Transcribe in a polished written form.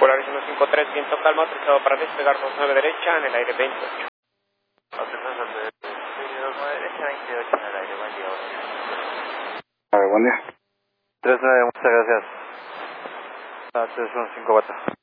Polaris 153, viento calma, autorizado para despegar 29 derecha en el aire 28. Autorizado al 29 derecha, 28 en el aire, buen día. A ver, buen día. 39, muchas gracias. 3154.